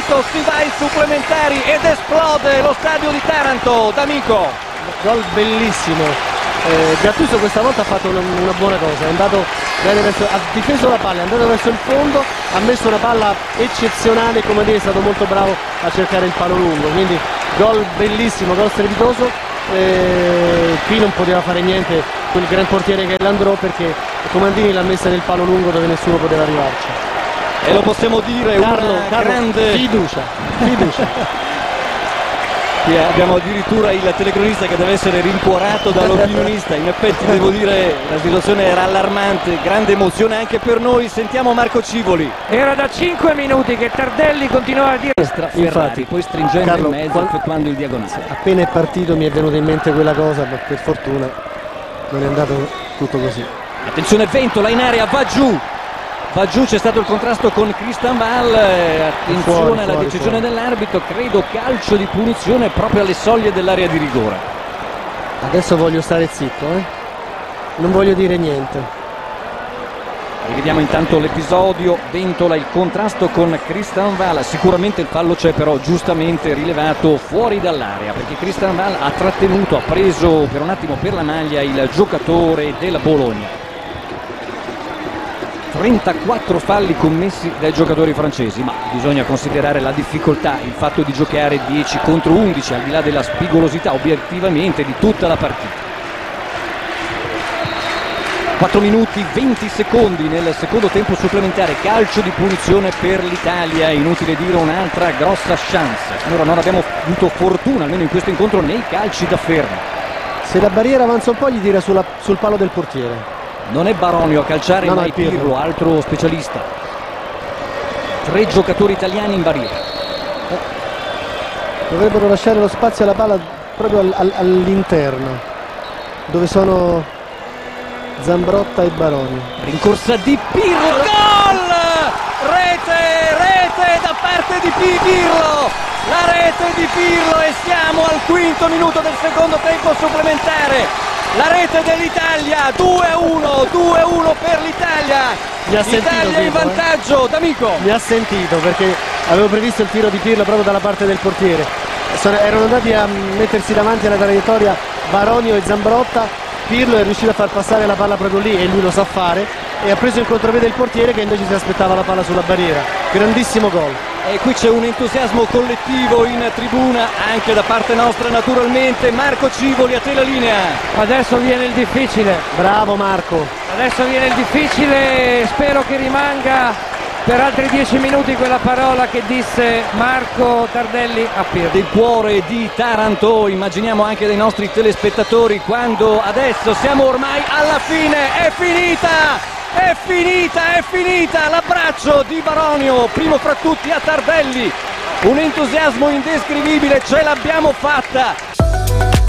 minuto si va ai supplementari ed esplode lo stadio di Taranto. D'Amico. Gol bellissimo. Gattuso questa volta ha fatto una buona cosa, è andato bene ha difeso la palla, è andato verso il fondo, ha messo una palla eccezionale, come dire, è stato molto bravo a cercare il palo lungo, quindi gol bellissimo, gol strepitoso. Qui non poteva fare niente quel gran portiere che è Landreau, perché Comandini l'ha messa nel palo lungo dove nessuno poteva arrivarci. E lo possiamo dire, Carlo, grande fiducia. Qui abbiamo addirittura il telecronista che deve essere rincuorato dall'opinionista. In effetti devo dire la situazione era allarmante, grande emozione anche per noi. Sentiamo Marco Civoli. Era da 5 minuti che Tardelli continuava a dire Ferrari, Infatti, poi stringendo Carlo, in mezzo, effettuando il diagonale. Appena è partito mi è venuta in mente quella cosa, ma per fortuna non è andato tutto così. Attenzione, Ventola in area, va giù, c'è stato il contrasto con Christian Wall, attenzione alla decisione dell'arbitro, credo calcio di punizione proprio alle soglie dell'area di rigore. Adesso voglio stare zitto, non voglio dire niente. Rivediamo intanto l'episodio, Ventola, il contrasto con Christian Wall, sicuramente il fallo c'è, però giustamente rilevato fuori dall'area, perché Christian Wall ha trattenuto, ha preso per un attimo per la maglia il giocatore della Bologna. 34 falli commessi dai giocatori francesi, ma bisogna considerare la difficoltà, il fatto di giocare 10 contro 11, al di là della spigolosità obiettivamente di tutta la partita. 4 minuti 20 secondi nel secondo tempo supplementare, calcio di punizione per l'Italia, inutile dire un'altra grossa chance. Allora non abbiamo avuto fortuna, almeno in questo incontro, nei calci da fermo. Se la barriera avanza un po' gli tira sul palo del portiere. Non è Baronio a calciare, no, ma è Pirlo, altro specialista. 3 giocatori italiani in barriera. Dovrebbero lasciare lo spazio alla palla proprio all'interno, dove sono Zambrotta e Baronio. Rincorsa di Pirlo, gol! Rete da parte di Pirlo, la rete di Pirlo, e siamo al quinto minuto del secondo tempo supplementare. La rete dell'Italia, 2-1 per l'Italia. L'Italia in vantaggio. D'Amico. Mi ha sentito, perché avevo previsto il tiro di Pirlo proprio dalla parte del portiere. Erano andati a mettersi davanti alla traiettoria Baronio e Zambrotta. Pirlo è riuscito a far passare la palla proprio lì, e lui lo sa fare, e ha preso in contropiede il portiere, che invece si aspettava la palla sulla barriera. Grandissimo gol. E qui c'è un entusiasmo collettivo in tribuna, anche da parte nostra naturalmente. Marco Civoli, a te la linea. adesso viene il difficile. Bravo Marco. Adesso viene il difficile, spero che rimanga per altri 10 minuti quella parola che disse Marco Tardelli a Pirlo. Del cuore di Taranto, immaginiamo anche dei nostri telespettatori, quando adesso siamo ormai alla fine. È finita, l'abbraccio di Baronio, primo fra tutti a Tardelli, un entusiasmo indescrivibile, ce l'abbiamo fatta.